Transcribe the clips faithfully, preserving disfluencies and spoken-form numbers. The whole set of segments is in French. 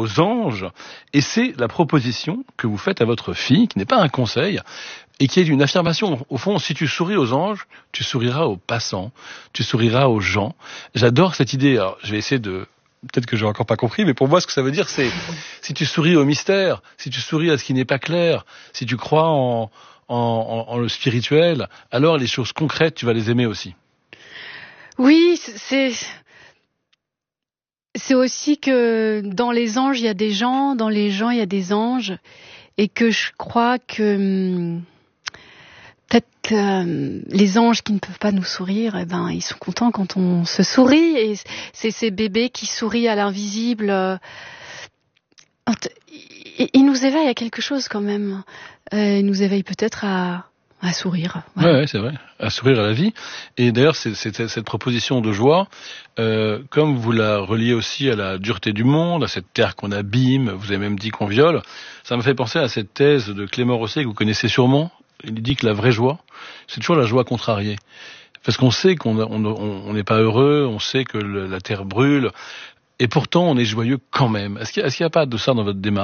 aux anges. Et c'est la proposition que vous faites à votre fille, qui n'est pas un conseil, et qui est une affirmation. Au fond, si tu souris aux anges, tu souriras aux passants, tu souriras aux gens. J'adore cette idée. Alors, je vais essayer de... Peut-être que j'ai encore pas compris, mais pour moi, ce que ça veut dire, c'est si tu souris au mystère, si tu souris à ce qui n'est pas clair, si tu crois en, en, en, en le spirituel, alors les choses concrètes, tu vas les aimer aussi. Oui, c'est... C'est aussi que dans les anges, il y a des gens, dans les gens, il y a des anges, et que je crois que peut-être euh, les anges qui ne peuvent pas nous sourire, eh ben, ils sont contents quand on se sourit, et c'est ces bébés qui sourient à l'invisible. Euh, ils nous éveillent à quelque chose quand même. Euh, ils nous éveillent peut-être à... À sourire. Voilà. Ouais, ouais, c'est vrai. À sourire à la vie. Et d'ailleurs, c'est, c'est, cette proposition de joie, euh, comme vous la reliez aussi à la dureté du monde, à cette terre qu'on abîme, vous avez même dit qu'on viole, ça me fait penser à cette thèse de Clément Rosset que vous connaissez sûrement. Il dit que la vraie joie, c'est toujours la joie contrariée. Parce qu'on sait qu'on n'est on, on, on pas heureux, on sait que le, la terre brûle, et pourtant on est joyeux quand même. Est-ce qu'il n'y a, a pas de ça dans votre démarche ?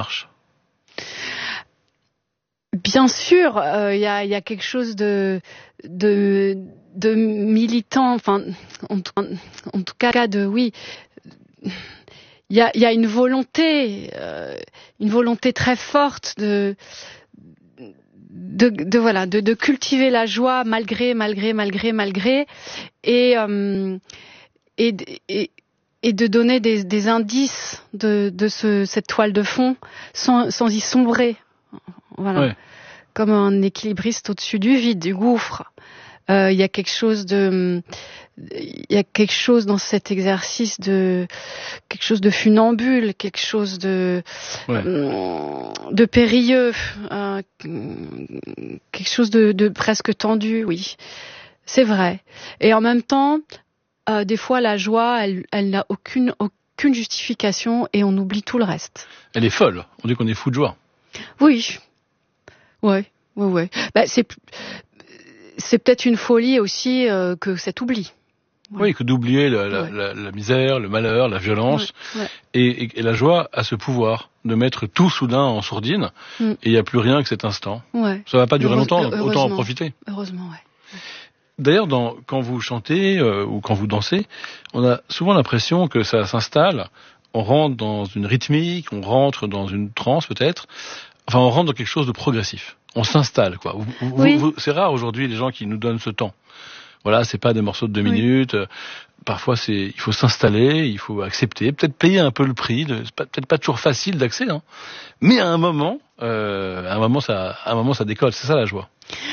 Bien sûr, il euh, y, a, y a quelque chose de, de, de militant, enfin, en, en tout cas, de oui. Il y a, y a une volonté, euh, une volonté très forte de, de, de voilà, de, de cultiver la joie malgré, malgré, malgré, malgré, et euh, et, et et de donner des, des indices de, de ce, cette toile de fond sans, sans y sombrer. Voilà. Ouais. Comme un équilibriste au-dessus du vide, du gouffre. Il euh, y a quelque chose de, il y a quelque chose dans cet exercice de, quelque chose de funambule, quelque chose de, ouais. de périlleux, euh, quelque chose de, de presque tendu, oui. C'est vrai. Et en même temps, euh, des fois, la joie, elle, elle n'a aucune, aucune justification et on oublie tout le reste. Elle est folle. On dit qu'on est fou de joie. Oui. Ouais, ouais, ouais. Bah, c'est, c'est peut-être une folie aussi euh, que cet oubli. Ouais. Oui, que d'oublier la, la, ouais. la, la misère, le malheur, la violence. Ouais, ouais. Et, et, et la joie a ce pouvoir de mettre tout soudain en sourdine, mm. et il n'y a plus rien que cet instant. Ouais. Ça ne va pas durer Heureuse, longtemps, autant en profiter. Heureusement, ouais. D'ailleurs, dans, quand vous chantez euh, ou quand vous dansez, on a souvent l'impression que ça s'installe, on rentre dans une rythmique, on rentre dans une transe peut-être. Enfin, on rentre dans quelque chose de progressif. On s'installe, quoi. Vous, vous, oui. vous, c'est rare aujourd'hui les gens qui nous donnent ce temps. Voilà, c'est pas des morceaux de deux oui. minutes. Parfois, c'est, il faut s'installer, il faut accepter, peut-être payer un peu le prix. De, c'est pas, peut-être pas toujours facile d'accès, hein. Mais à un moment, euh, à un moment, ça, à un moment, ça décolle. C'est ça la joie.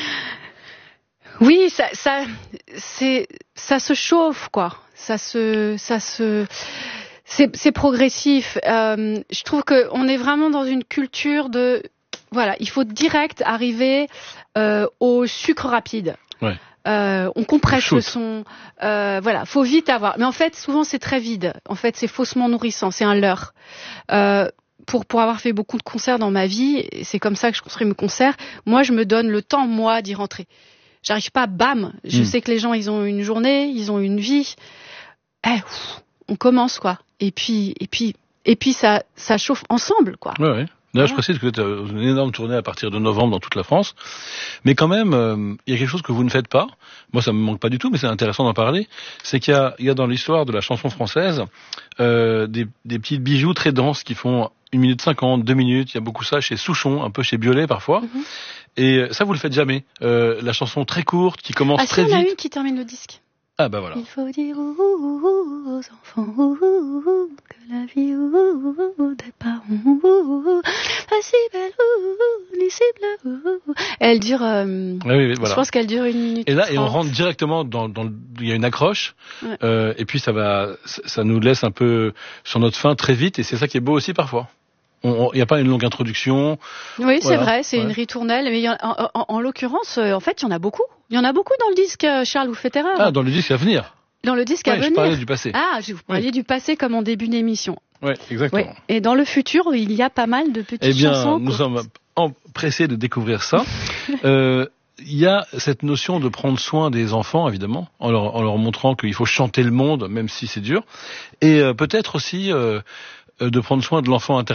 Oui, ça, ça, c'est, ça se chauffe, quoi. Ça se, ça se. C'est, c'est progressif. Euh, je trouve que on est vraiment dans une culture de, voilà, il faut direct arriver euh, au sucre rapide. Ouais. Euh, on compresse le son. Euh, voilà, faut vite avoir. Mais en fait, souvent c'est très vide. En fait, c'est faussement nourrissant. C'est un leurre. Euh, pour pour avoir fait beaucoup de concerts dans ma vie, c'est comme ça que je construis mes concerts. Moi, je me donne le temps, moi, d'y rentrer. J'arrive pas, bam. Je mmh. sais que les gens, ils ont une journée, ils ont une vie. Eh, ouf, on commence, quoi. Et puis, et puis, et puis, ça, ça chauffe ensemble, quoi. Ouais, ouais. D'ailleurs, je précise que vous êtes une énorme tournée à partir de novembre dans toute la France. Mais quand même, euh, il y a quelque chose que vous ne faites pas. Moi, ça me manque pas du tout, mais c'est intéressant d'en parler. C'est qu'il y a, il y a dans l'histoire de la chanson française, euh, des, des petits bijoux très denses qui font une minute cinquante, deux minutes. Il y a beaucoup ça chez Souchon, un peu chez Biolay parfois. Mm-hmm. Et ça, vous le faites jamais. Euh, la chanson très courte, qui commence ah, très si, vite. on a une qui termine le disque. Ah bah voilà. Il faut dire ouh, ouh, aux enfants ouh, ouh, que la vie ouh, des parents ouh, pas si belle ouh, ni si bleue ouh. Elle dure. Euh, oui, oui, voilà. Je pense qu'elle dure une minute. Et là, trente. Et on rentre directement dans, dans, il y a une accroche, ouais. euh, et puis ça va, ça nous laisse un peu sur notre faim très vite, et c'est ça qui est beau aussi parfois. Il n'y a pas une longue introduction. Oui, c'est voilà. vrai, c'est ouais. une ritournelle. Mais y en, en, en, en l'occurrence, en fait, il y en a beaucoup. Il y en a beaucoup dans le disque, Charles, vous faites erreur. Ah, dans le disque à venir. Dans le disque ouais, à venir. Je parlais du passé. Ah, je vous parlais oui. du passé comme en début d'émission. Oui, exactement. Ouais. Et dans le futur, il y a pas mal de petites eh bien, chansons. Nous sommes pressés de découvrir ça. euh, Il y a cette notion de prendre soin des enfants, évidemment, en leur, en leur montrant qu'il faut chanter le monde, même si c'est dur. Et euh, peut-être aussi euh, de prendre soin de l'enfant intérieur.